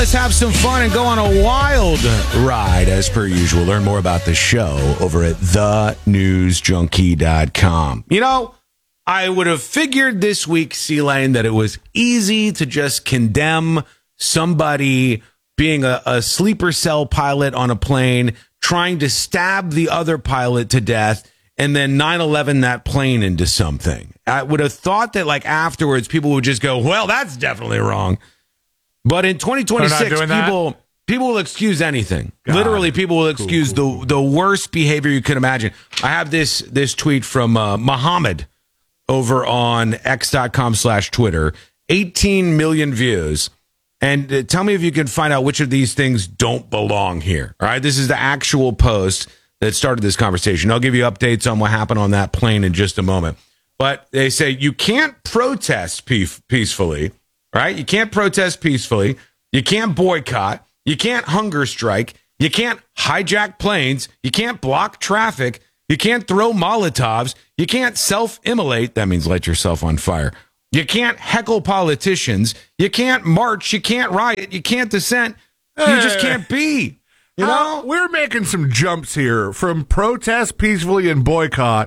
let's have some fun and go on a wild ride as per usual. Learn more about the show over at thenewsjunkie.com. You know, I would have figured this week, C-Lane, that it was easy to just condemn somebody being a sleeper cell pilot on a plane, trying to stab the other pilot to death, and then 9/11 that plane into something. I would have thought that, like, afterwards, people would just go, well, that's definitely wrong. But in 2026, people will excuse anything. God. Literally, people will excuse the worst behavior you could imagine. I have this tweet from Muhammad over on x.com/Twitter, 18 million views. And tell me if you can find out which of these things don't belong here. All right, this is the actual post that started this conversation. I'll give you updates on what happened on that plane in just a moment. But they say you can't protest peacefully, right? You can't protest peacefully. You can't boycott. You can't hunger strike. You can't hijack planes. You can't block traffic. You can't throw Molotovs. You can't self-immolate. That means light yourself on fire. You can't heckle politicians. You can't march. You can't riot. You can't dissent. You just can't be. You know? We're making some jumps here from protest peacefully and boycott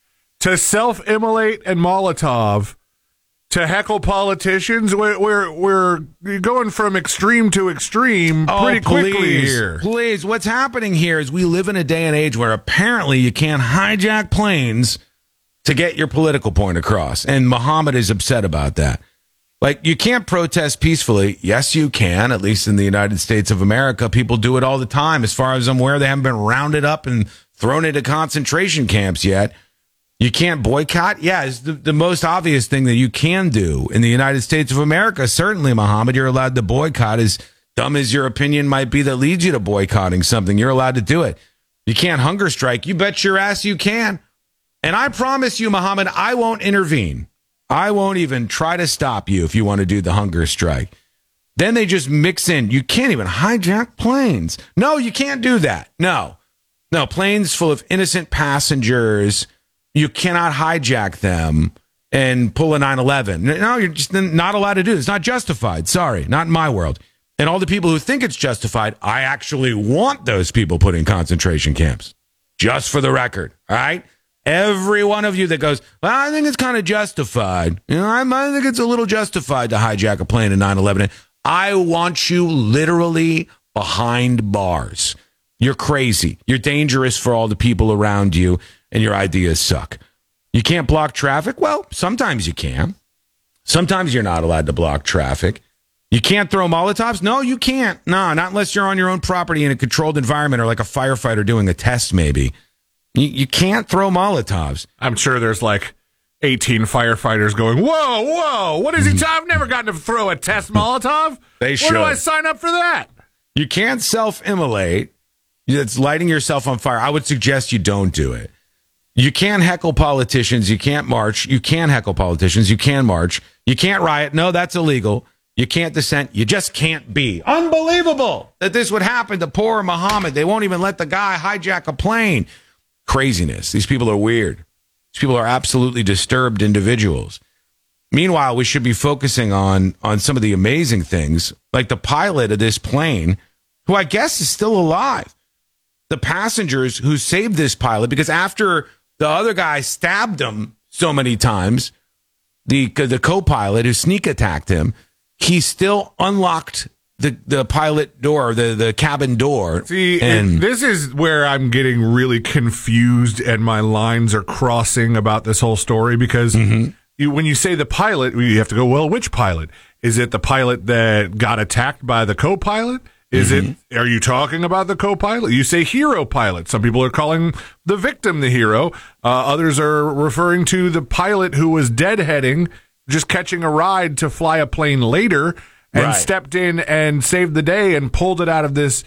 to self-immolate and Molotov to heckle politicians. We're going from extreme to extreme pretty quickly here. Please, what's happening here is we live in a day and age where apparently you can't hijack planes to get your political point across. And Muhammad is upset about that. Like, you can't protest peacefully. Yes, you can, at least in the United States of America. People do it all the time. As far as I'm aware, they haven't been rounded up and thrown into concentration camps yet. You can't boycott? Yeah, it's the most obvious thing that you can do in the United States of America. Certainly, Muhammad, you're allowed to boycott. As dumb as your opinion might be that leads you to boycotting something, you're allowed to do it. You can't hunger strike. You bet your ass you can. And I promise you, Muhammad, I won't intervene. I won't even try to stop you if you want to do the hunger strike. Then they just mix in, you can't even hijack planes. No, you can't do that. No, planes full of innocent passengers. You cannot hijack them and pull a 9/11. No, you're just not allowed to do it. It's not justified. Sorry, not in my world. And all the people who think it's justified, I actually want those people put in concentration camps. Just for the record, all right? Every one of you that goes, well, I think it's kind of justified. You know, I think it's a little justified to hijack a plane in 9/11. I want you literally behind bars. You're crazy. You're dangerous for all the people around you, and your ideas suck. You can't block traffic? Well, sometimes you can. Sometimes you're not allowed to block traffic. You can't throw Molotovs? No, you can't. No, not unless you're on your own property in a controlled environment or like a firefighter doing a test, maybe. You can't throw Molotovs. I'm sure there's like 18 firefighters going, whoa, what is he? I've never gotten to throw a test Molotov. They should. Where do I sign up for that? You can't self-immolate. It's lighting yourself on fire. I would suggest you don't do it. You can't heckle politicians. You can't march. You can heckle politicians. You can march. You can't riot. No, that's illegal. You can't dissent. You just can't be. Unbelievable that this would happen to poor Muhammad. They won't even let the guy hijack a plane. Craziness. These people are weird. These people are absolutely disturbed individuals. Meanwhile, we should be focusing on some of the amazing things, like the pilot of this plane, who I guess is still alive. The passengers who saved this pilot, because after the other guy stabbed him so many times, the co-pilot who sneak attacked him, he still unlocked the pilot door, the cabin door. See, and this is where I'm getting really confused and my lines are crossing about this whole story because when you say the pilot, you have to go, well, which pilot? Is it the pilot that got attacked by the co-pilot? Are you talking about the co-pilot? You say hero pilot. Some people are calling the victim the hero. Others are referring to the pilot who was deadheading, just catching a ride to fly a plane later and stepped in and saved the day and pulled it out of this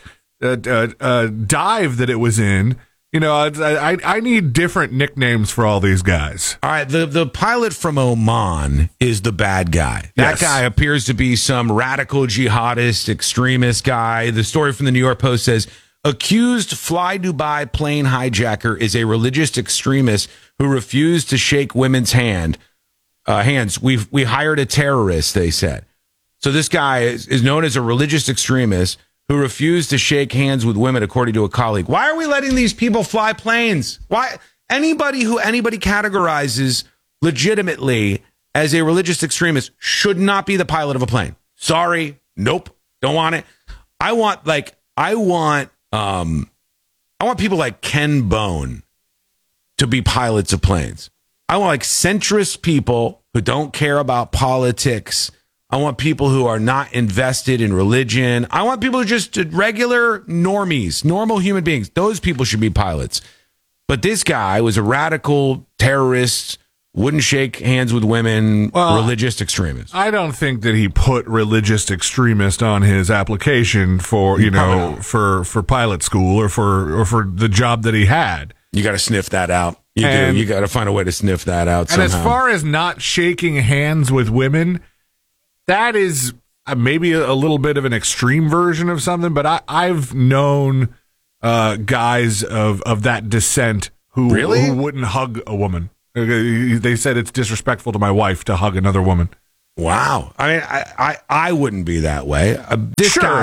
dive that it was in. You know, I need different nicknames for all these guys. All right, the pilot from Oman is the bad guy. That guy appears to be some radical jihadist extremist guy. The story from the New York Post says, accused Fly Dubai plane hijacker is a religious extremist who refused to shake women's hands. We hired a terrorist, they said. So this guy is known as a religious extremist who refused to shake hands with women, according to a colleague. Why are we letting these people fly planes? Why anybody categorizes legitimately as a religious extremist should not be the pilot of a plane. Sorry, nope, don't want it. I want people like Ken Bone to be pilots of planes. I want like centrist people who don't care about politics. I want people who are not invested in religion. I want people who are just regular normies, normal human beings. Those people should be pilots. But this guy was a radical terrorist, wouldn't shake hands with women, religious extremist. I don't think that he put religious extremist on his application for, for pilot school or for the job that he had. You got to sniff that out. You got to find a way to sniff that out somehow. And as far as not shaking hands with women, that is maybe a little bit of an extreme version of something, but I've known guys of that descent who wouldn't hug a woman. They said it's disrespectful to my wife to hug another woman. Wow. I mean, I wouldn't be that way. This guy,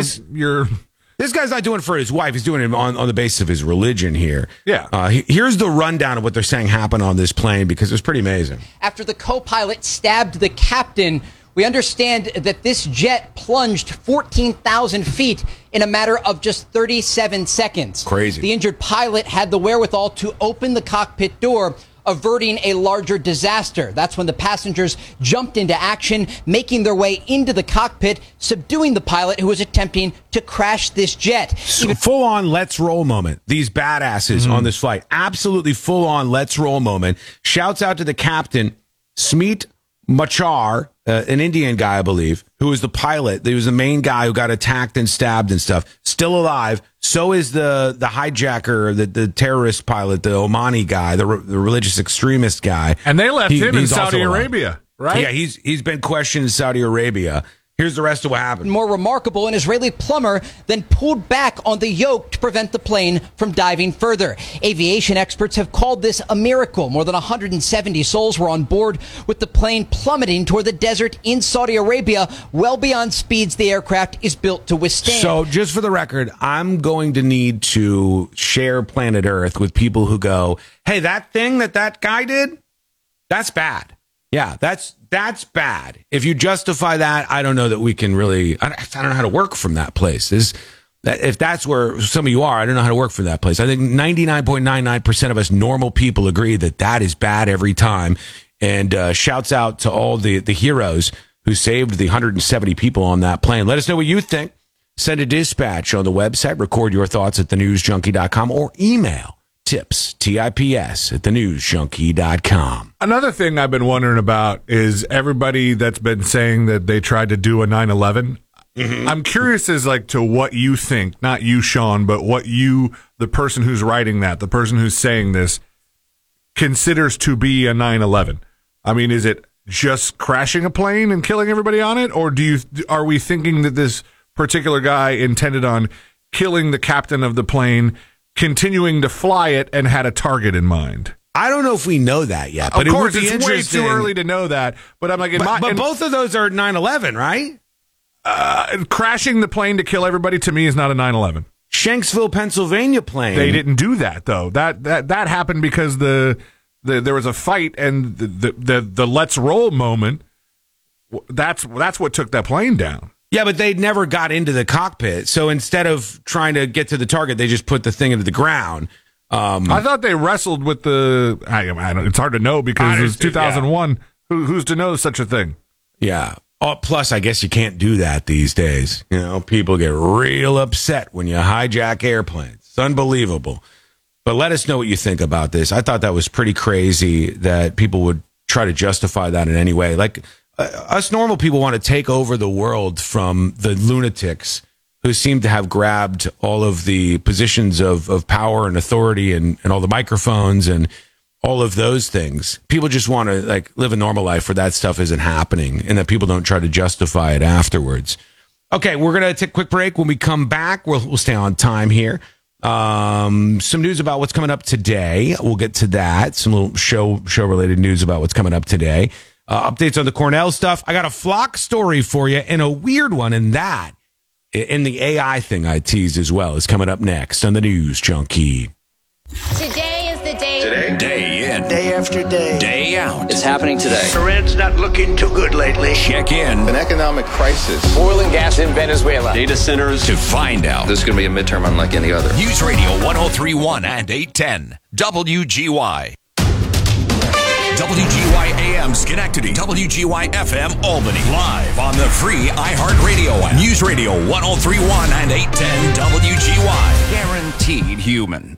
but this guy's not doing it for his wife. He's doing it on the basis of his religion here. Yeah. Here's the rundown of what they're saying happened on this plane because it's pretty amazing. After the co-pilot stabbed the captain, we understand that this jet plunged 14,000 feet in a matter of just 37 seconds. Crazy. The injured pilot had the wherewithal to open the cockpit door, averting a larger disaster. That's when the passengers jumped into action, making their way into the cockpit, subduing the pilot who was attempting to crash this jet. Full on let's roll moment. These badasses on this flight. Absolutely full on let's roll moment. Shouts out to the captain, Smeet Machar, an Indian guy, I believe, who was the pilot. He was the main guy who got attacked and stabbed and stuff. Still alive. So is the hijacker, the terrorist pilot, the Omani guy, the religious extremist guy. And they left him in Saudi Arabia, right? Yeah, he's been questioned in Saudi Arabia. Here's the rest of what happened. More remarkable, an Israeli plumber then pulled back on the yoke to prevent the plane from diving further. Aviation experts have called this a miracle. More than 170 souls were on board, with the plane plummeting toward the desert in Saudi Arabia, well beyond speeds the aircraft is built to withstand. So just for the record, I'm going to need to share planet Earth with people who go, hey, that thing that guy did, that's bad. Yeah, that's bad. If you justify that, I don't know that we can really, I don't know how to work from that place. If that's where some of you are, I don't know how to work from that place. I think 99.99% of us normal people agree that is bad every time. And shouts out to all the heroes who saved the 170 people on that plane. Let us know what you think. Send a dispatch on the website. Record your thoughts at thenewsjunkie.com or email tips, TIPS, at thenewsjunkie.com. Another thing I've been wondering about is everybody that's been saying that they tried to do a 9/11. I'm curious as to what you think, not you, Sean, but what you, the person who's writing that, the person who's saying this, considers to be a 9/11. I mean, is it just crashing a plane and killing everybody on it? Or are we thinking that this particular guy intended on killing the captain of the plane, continuing to fly it, and had a target in mind? I don't know if we know that yet. But of course, it would be it's way too early to know that. But I'm like, but both of those are 9/11, right? Crashing the plane to kill everybody to me is not a 9/11. Shanksville, Pennsylvania plane. They didn't do that though. That happened because there was a fight and the let's roll moment. That's what took that plane down. Yeah, but they never got into the cockpit. So instead of trying to get to the target, they just put the thing into the ground. I thought they wrestled with the. It's hard to know because it was 2001. Yeah. Who's to know such a thing? Yeah. Plus, I guess you can't do that these days. People get real upset when you hijack airplanes. It's unbelievable. But let us know what you think about this. I thought that was pretty crazy that people would try to justify that in any way. Like, us normal people want to take over the world from the lunatics who seem to have grabbed all of the positions of power and authority and all the microphones and all of those things. People just want to live a normal life where that stuff isn't happening and that people don't try to justify it afterwards. Okay, we're going to take a quick break. When we come back, we'll stay on time here. Some news about what's coming up today. We'll get to that. Some little show related news about what's coming up today. updates on the Cornell stuff. I got a Flock story for you and a weird one, and that, in the AI thing I teased as well, is coming up next on the News Junkie. Today is the day. Day in. Day after day. Day out. It's happening today. Iran's not looking too good lately. Check in. An economic crisis. Oil and gas in Venezuela. Data centers to find out. This is going to be a midterm unlike any other. News Radio 103.1 and 810. WGY. WGY AM Schenectady. WGY FM Albany. Live on the free iHeartRadio app. News Radio 103.1 and 810 WGY. Guaranteed human.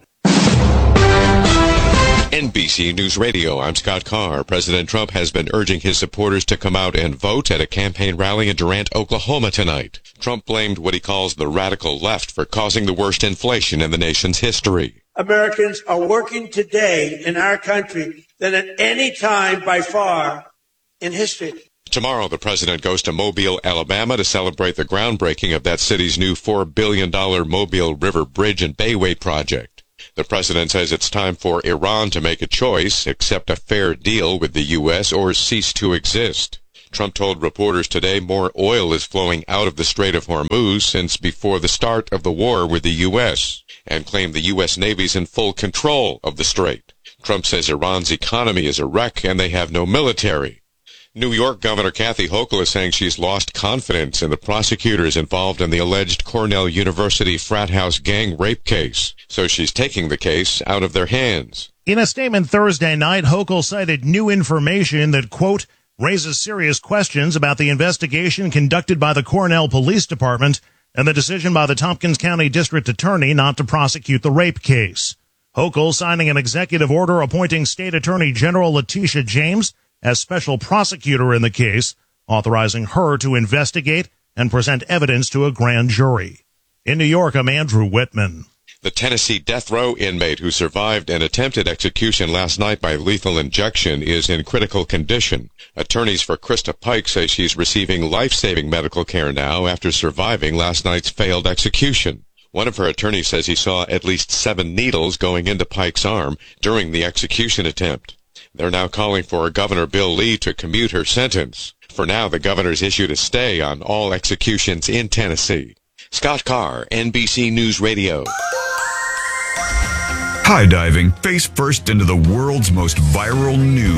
NBC News Radio, I'm Scott Carr. President Trump has been urging his supporters to come out and vote at a campaign rally in Durant, Oklahoma tonight. Trump blamed what he calls the radical left for causing the worst inflation in the nation's history. Americans are working today in our country than at any time by far in history. Tomorrow, the president goes to Mobile, Alabama to celebrate the groundbreaking of that city's new $4 billion Mobile River Bridge and Bayway project. The president says it's time for Iran to make a choice, accept a fair deal with the U.S. or cease to exist. Trump told reporters today more oil is flowing out of the Strait of Hormuz since before the start of the war with the U.S., and claimed the U.S. Navy's in full control of the strait. Trump says Iran's economy is a wreck and they have no military. New York Governor Kathy Hochul is saying she's lost confidence in the prosecutors involved in the alleged Cornell University frat house gang rape case, so she's taking the case out of their hands. In a statement Thursday night, Hochul cited new information that, quote, raises serious questions about the investigation conducted by the Cornell Police Department and the decision by the Tompkins County District Attorney not to prosecute the rape case. Hochul signing an executive order appointing State Attorney General Letitia James as special prosecutor in the case, authorizing her to investigate and present evidence to a grand jury. In New York, I'm Andrew Whitman. The Tennessee death row inmate who survived an attempted execution last night by lethal injection is in critical condition. Attorneys for Krista Pike say she's receiving life-saving medical care now after surviving last night's failed execution. One of her attorneys says he saw at least 7 needles going into Pike's arm during the execution attempt. They're now calling for Governor Bill Lee to commute her sentence. For now, the governor's issued a stay on all executions in Tennessee. Scott Carr, NBC News Radio. High diving face first into the world's most viral news.